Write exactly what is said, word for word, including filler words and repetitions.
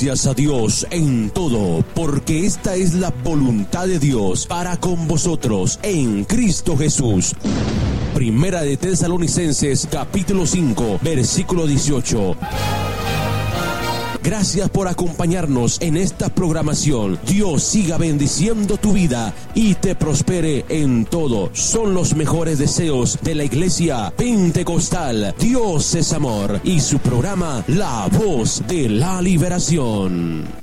gracias a Dios en todo, porque esta es la voluntad de Dios para con vosotros en Cristo Jesús. Primera de Tesalonicenses, capítulo cinco, versículo dieciocho. Gracias por acompañarnos en esta programación. Dios siga bendiciendo tu vida y te prospere en todo. Son los mejores deseos de la Iglesia Pentecostal. Dios es amor y su programa La Voz de la Liberación.